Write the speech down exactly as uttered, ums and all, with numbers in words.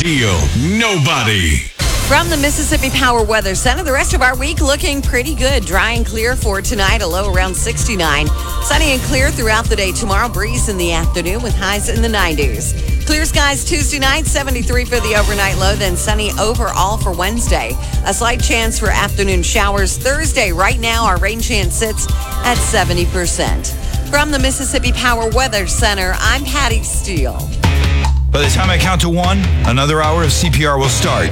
Steele, nobody. From the Mississippi Power Weather Center, the rest of our week looking pretty good. Dry and clear for tonight, a low around sixty-nine. Sunny and clear throughout the day tomorrow. Breeze in the afternoon with highs in the nineties. Clear skies Tuesday night, seventy-three for the overnight low, then sunny overall for Wednesday. A slight chance for afternoon showers Thursday. Right now, our rain chance sits at seventy percent. From the Mississippi Power Weather Center, I'm Patty Steele. By the time I count to one, another hour of C P R will start.